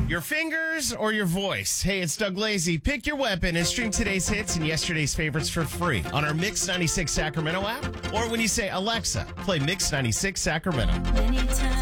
Your fingers or your voice? Hey, it's Doug Lazy. Pick your weapon and stream today's hits and yesterday's favorites for free on our Mix 96 Sacramento app. Or when you say, Alexa, play Mix 96 Sacramento. Anytime.